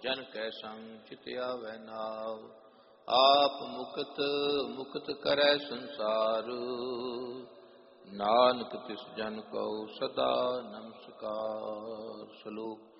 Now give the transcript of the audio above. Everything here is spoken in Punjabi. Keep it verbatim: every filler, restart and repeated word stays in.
ਜਨ ਕੈ ਸੰਗ ਚਿਤ ਆਵੈ ਨਾਵ। ਆਪ ਮੁਕਤ ਮੁਕਤ ਕਰੈ ਸੰਸਾਰ, ਨਾਨਕ ਤਿਸ ਜਨ ਕਉ ਸਦਾ ਨਮਸਕਾਰ। ਸ਼ਲੋਕ